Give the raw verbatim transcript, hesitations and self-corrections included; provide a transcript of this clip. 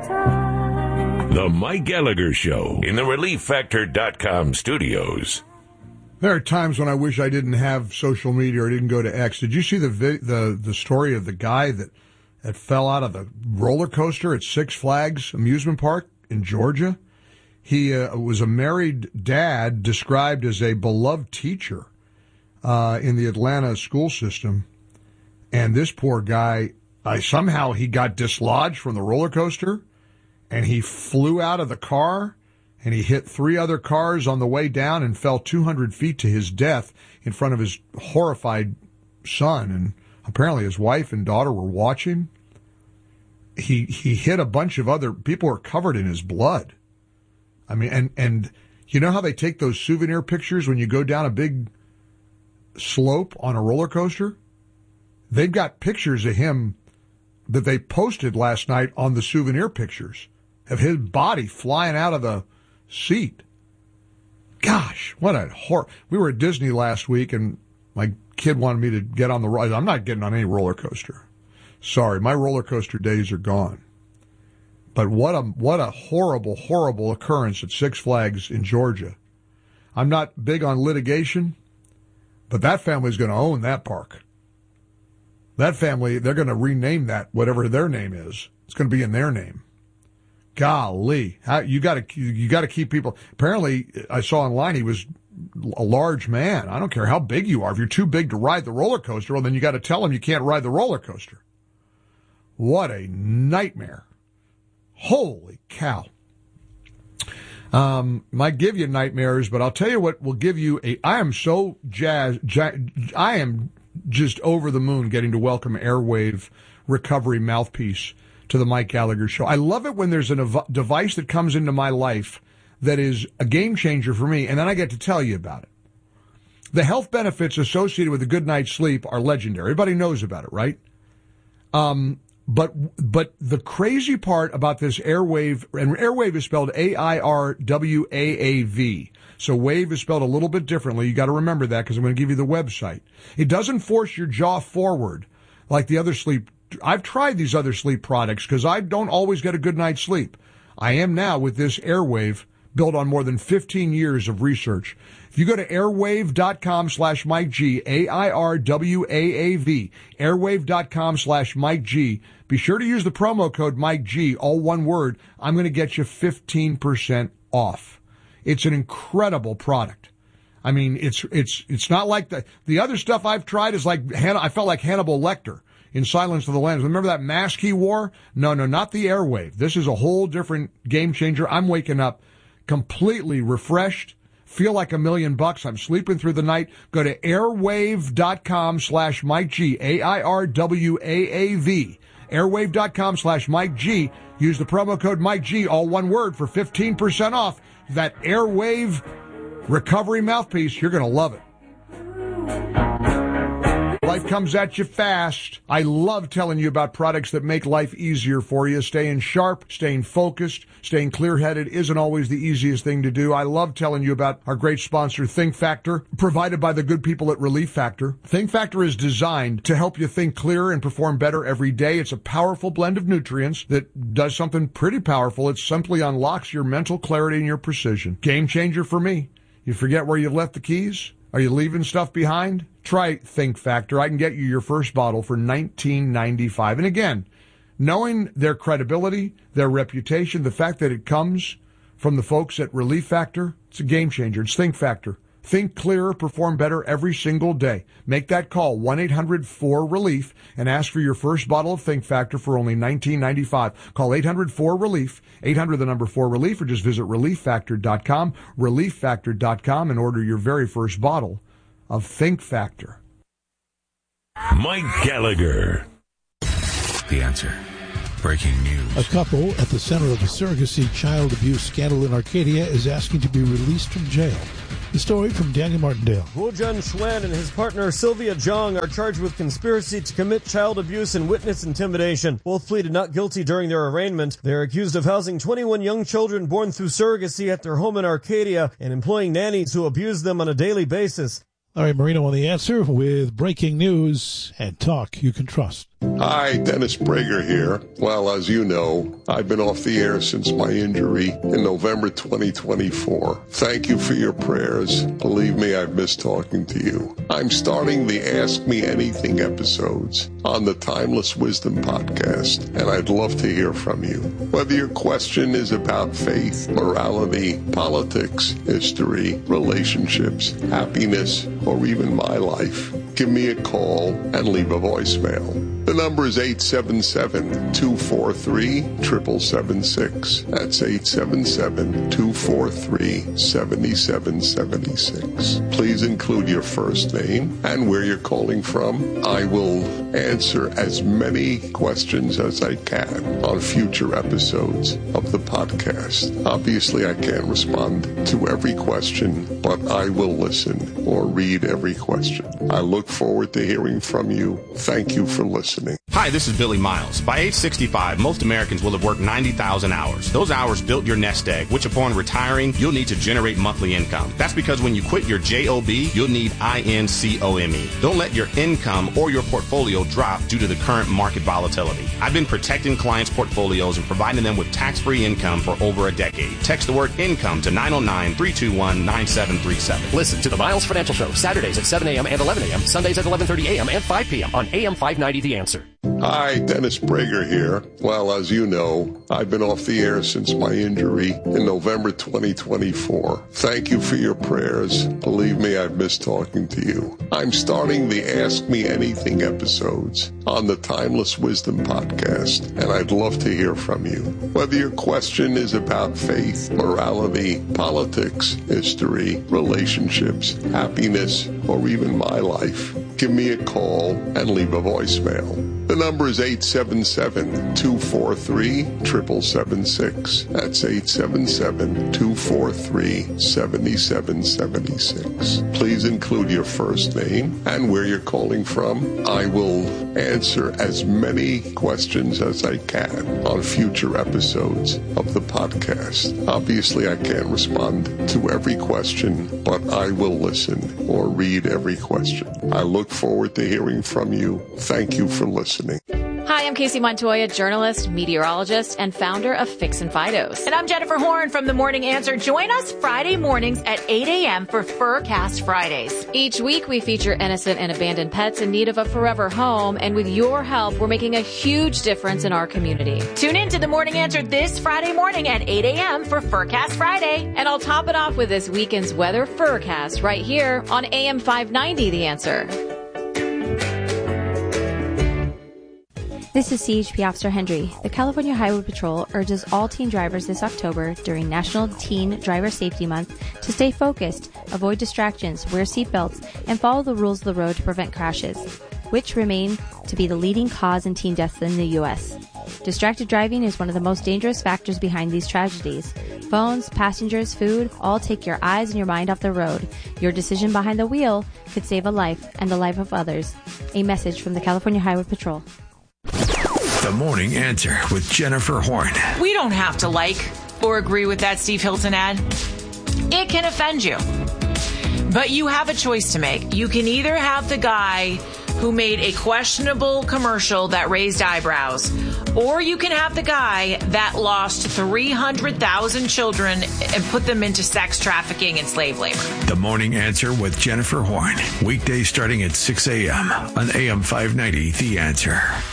The Mike Gallagher Show in the Relief Factor dot com studios. There are times when I wish I didn't have social media or didn't go to X. Did you see the vi- the the story of the guy that, that fell out of the roller coaster at Six Flags amusement park in Georgia? He uh, was a married dad described as a beloved teacher uh, in the Atlanta school system. And this poor guy, uh, somehow he got dislodged from the roller coaster. And he flew out of the car, and he hit three other cars on the way down and fell two hundred feet to his death in front of his horrified son. And apparently his wife and daughter were watching. He he hit a bunch of other people who were covered in his blood. I mean, and, and you know how they take those souvenir pictures when you go down a big slope on a roller coaster? They've got pictures of him that they posted last night on the souvenir pictures of his body flying out of the seat. Gosh, what a horror. We were at Disney last week, and my kid wanted me to get on the ride. I'm not getting on any roller coaster. Sorry, my roller coaster days are gone. But what a what a horrible, horrible occurrence at Six Flags in Georgia. I'm not big on litigation, but that family's going to own that park. That family, they're going to rename that, whatever their name is. It's going to be in their name. Golly, how, you got to you got to keep people. Apparently, I saw online he was a large man. I don't care how big you are. If you're too big to ride the roller coaster, well, then you got to tell him you can't ride the roller coaster. What a nightmare! Holy cow! Um, might give you nightmares, but I'll tell you what will give you a. I am so jazzed. Jazz, I am just over the moon getting to welcome Airwave Recovery Mouthpiece to the Mike Gallagher Show. I love it when there's a ev- device that comes into my life that is a game changer for me, and then I get to tell you about it. The health benefits associated with a good night's sleep are legendary. Everybody knows about it, right? Um, but but the crazy part about this Airwave, and Airwave is spelled A I R W A A V. So wave is spelled a little bit differently. You got to remember that because I'm going to give you the website. It doesn't force your jaw forward like the other sleep. I've tried these other sleep products because I don't always get a good night's sleep. I am now with this Airwave built on more than fifteen years of research. If you go to airwave.com slash Mike G, A I R W A A V, airwave.com slash Mike G, be sure to use the promo code Mike G, all one word. I'm going to get you fifteen percent off. It's an incredible product. I mean, it's it's it's not like the the other stuff I've tried is like, I felt like Hannibal Lecter in Silence of the Lambs. Remember that mask he wore? No, no, not the Airwave. This is a whole different game changer. I'm waking up completely refreshed, feel like a million bucks. I'm sleeping through the night. Go to airwave.com slash Mike G, A I R W A A V, airwave.com slash Mike G. Use the promo code Mike G, all one word, for fifteen percent off that Airwave Recovery Mouthpiece. You're going to love it. Life comes at you fast. I love telling you about products that make life easier for you. Staying sharp, staying focused, staying clear-headed isn't always the easiest thing to do. I love telling you about our great sponsor, Think Factor, provided by the good people at Relief Factor. Think Factor is designed to help you think clearer and perform better every day. It's a powerful blend of nutrients that does something pretty powerful. It simply unlocks your mental clarity and your precision. Game changer for me. You forget where you left the keys? Are you leaving stuff behind? Try Think Factor. I can get you your first bottle for nineteen ninety-five. And again, knowing their credibility, their reputation, the fact that it comes from the folks at Relief Factor, it's a game changer. It's Think Factor. Think clearer, perform better every single day. Make that call, one eight hundred four relief, and ask for your first bottle of Think Factor for only nineteen ninety-five. Call eight hundred four relief, eight hundred the number four relief, or just visit relief factor dot com, relief factor dot com, and order your very first bottle of Think Factor. Mike Gallagher. The Answer. Breaking news. A couple at the center of the surrogacy child abuse scandal in Arcadia is asking to be released from jail. The story from Daniel Martindale. Wu Jun Xuan and his partner Sylvia Zhang are charged with conspiracy to commit child abuse and witness intimidation. Both pleaded not guilty during their arraignment. They are accused of housing twenty-one young children born through surrogacy at their home in Arcadia and employing nannies who abuse them on a daily basis. All right, Marino on The Answer with breaking news and talk you can trust. Hi, Dennis Prager here. Well, as you know, I've been off the air since my injury in November twenty twenty-four. Thank you for your prayers. Believe me, I've missed talking to you. I'm starting the Ask Me Anything episodes on the Timeless Wisdom podcast, and I'd love to hear from you. Whether your question is about faith, morality, politics, history, relationships, happiness, or even my life, give me a call and leave a voicemail. The number is eight seven seven, two four three, seven seven seven six. That's eight seven seven, two four three, seven seven seven six. Please include your first name and where you're calling from. I will answer as many questions as I can on future episodes of the podcast. Obviously, I can't respond to every question, but I will listen or read every question. I look forward to hearing from you. Thank you for listening. Hi, this is Billy Miles. By age sixty-five, most Americans will have worked ninety thousand hours. Those hours built your nest egg, which upon retiring, you'll need to generate monthly income. That's because when you quit your job, you'll need income. Don't let your income or your portfolio drop due to the current market volatility. I've been protecting clients' portfolios and providing them with tax-free income for over a decade. Text the word income to nine oh nine, three two one, nine seven three seven. Listen to the Miles Financial Show, Saturdays at seven a.m. and eleven a.m., Sundays at eleven thirty a.m. and five p.m. on A M five ninety The Answer. Hi, Dennis Prager here. Well, as you know, I've been off the air since my injury in November twenty twenty-four. Thank you for your prayers. Believe me, I've missed talking to you. I'm starting the Ask Me Anything episodes on the Timeless Wisdom podcast, and I'd love to hear from you. Whether your question is about faith, morality, politics, history, relationships, happiness, or even my life, give me a call and leave a voicemail. The number is eight seven seven, two four three, seven seven seven six. That's eight seven seven, two four three, seven seven seven six. Please include your first name and where you're calling from. I will answer as many questions as I can on future episodes of the podcast. Obviously, I can't respond to every question, but I will listen or read every question. I look forward to hearing from you. Thank you for listening. Hi, I'm Casey Montoya, journalist, meteorologist, and founder of Fix and Fidos. And I'm Jennifer Horn from The Morning Answer. Join us Friday mornings at eight a.m. for Furcast Fridays. Each week, we feature innocent and abandoned pets in need of a forever home. And with your help, we're making a huge difference in our community. Tune in to The Morning Answer this Friday morning at eight a.m. for Furcast Friday. And I'll top it off with this weekend's weather Furcast right here on A M five ninety The Answer. This is C H P Officer Hendry. The California Highway Patrol urges all teen drivers this October during National Teen Driver Safety Month to stay focused, avoid distractions, wear seatbelts, and follow the rules of the road to prevent crashes, which remain to be the leading cause in teen deaths in the U S. Distracted driving is one of the most dangerous factors behind these tragedies. Phones, passengers, food, all take your eyes and your mind off the road. Your decision behind the wheel could save a life and the life of others. A message from the California Highway Patrol. The Morning Answer with Jennifer Horn. We don't have to like or agree with that Steve Hilton ad. It can offend you. But you have a choice to make. You can either have the guy who made a questionable commercial that raised eyebrows, or you can have the guy that lost three hundred thousand children and put them into sex trafficking and slave labor. The Morning Answer with Jennifer Horn. Weekdays starting at six a.m. on A M five ninety The Answer.